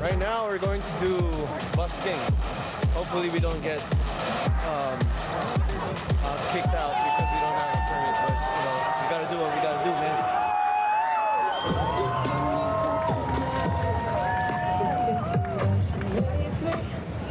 Right now we're going to do busking. Hopefully we don't get kicked out because